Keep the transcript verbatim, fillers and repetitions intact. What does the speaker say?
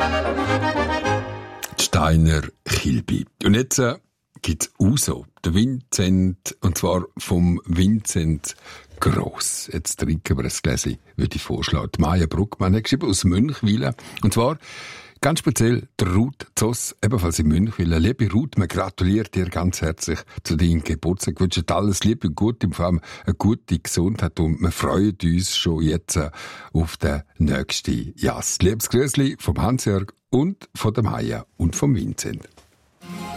Die Steiner Kilby. Und jetzt äh, gibt es Uso, der Vincent, und zwar vom Vincent Gross. Jetzt trinken wir ein Gläschen, würde ich vorschlagen. Die Maja Bruckmann hat geschrieben aus Münchwilen. Und zwar ganz speziell der Ruth Zoss, ebenfalls in Münchwilen. Liebe Ruth, man gratuliert dir ganz herzlich zu deinem Geburtstag. Ich wünsche dir alles Liebe und Gute, im Fall eine gute Gesundheit, und wir freuen uns schon jetzt äh, auf den nächsten Jass. Liebes Grüßli vom Hans-Jörg und von der Maja und vom Vincent.